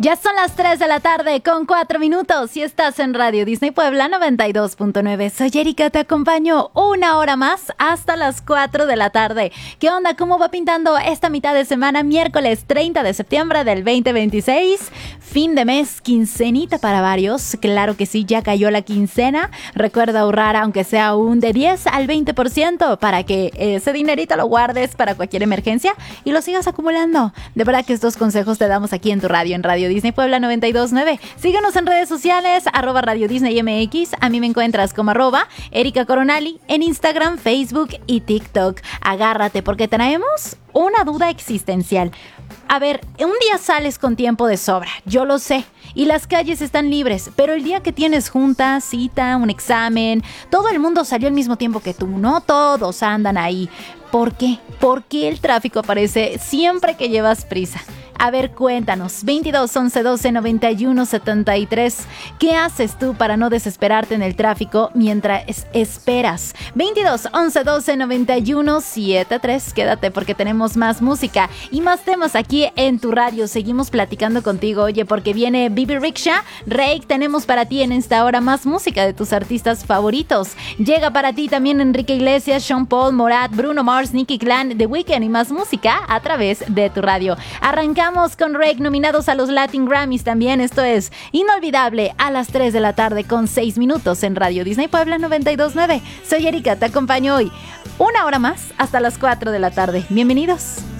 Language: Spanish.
Ya son las 3 de la tarde con 4 minutos y estás en Radio Disney Puebla 92.9. Soy Erika, te acompaño una hora más hasta las 4 de la tarde. ¿Qué onda? ¿Cómo va pintando esta mitad de semana? Miércoles 30 de septiembre del 2026. Fin de mes, quincenita para varios. Claro que sí, ya cayó la quincena. Recuerda ahorrar aunque sea un de 10 al 20% para que ese dinerito lo guardes para cualquier emergencia y lo sigas acumulando. De verdad que estos consejos te damos aquí en tu radio, en Radio Disney Puebla 92.9. Síguenos en redes sociales, @Radio Disney MX. A mí me encuentras como @Erika Coronali en Instagram, Facebook y TikTok. Agárrate porque traemos una duda existencial. A ver, un día sales con tiempo de sobra, yo lo sé, y las calles están libres, pero el día que tienes junta, cita, un examen, todo el mundo salió al mismo tiempo que tú, ¿no? Todos andan ahí. ¿Por qué? ¿Por qué el tráfico aparece siempre que llevas prisa? A ver, cuéntanos, 22 11 12 91 73. ¿Qué haces tú para no desesperarte en el tráfico mientras esperas? 22 11 12 91 73. Quédate porque tenemos más música y más temas aquí en tu radio. Seguimos platicando contigo, oye, porque viene Bibi Rexha. Rake, tenemos para ti en esta hora más música de tus artistas favoritos. Llega para ti también Enrique Iglesias, Sean Paul, Morat, Bruno Mars, Nicki Clan, The Weeknd y más música a través de tu radio. Arrancamos con Rake, nominados a los Latin Grammys también. Esto es Inolvidable a las 3 de la tarde con 6 minutos en Radio Disney Puebla 92.9. Soy Erika, te acompaño hoy una hora más hasta las 4 de la tarde. Bienvenidos.